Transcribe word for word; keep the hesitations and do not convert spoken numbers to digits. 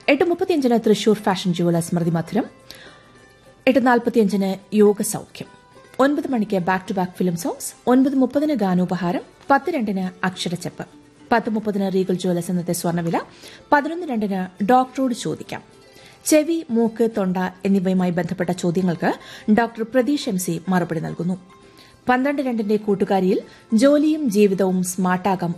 എട്ട് മുപ്പത്തിയഞ്ചിന് Thrissur fashion jewellers സ്മൃതി മധുരം. എട്ട് നാൽപ്പത്തിയഞ്ചിന് യോഗ സൌഖ്യം. ഒൻപത് മണിക്ക് back to back film songs. ഒൻപത് മുപ്പതിന് ഗാനോപഹാരം. പത്ത് രണ്ടിന് അക്ഷരച്ചെപ്പ്. പത്ത് മുപ്പതിന് റീഗൽ ജുവലേഴ്സ് ഇന്നത്തെ സ്വർണ്ണവില. പതിനൊന്ന് രണ്ടിന് ഡോക്ടറോട് ചോദിക്കാം. ചെവി, മൂക്ക്, തൊണ്ട എന്നിവയുമായി ബന്ധപ്പെട്ട ചോദ്യങ്ങൾക്ക് ഡോക്ടർ പ്രതീഷ് എം സി മറുപടി നൽകുന്നു. പന്ത്രണ്ട് രണ്ടിന്റെ കൂട്ടുകാരിയിൽ ജോലിയും ജീവിതവും സ്മാർട്ടാകാം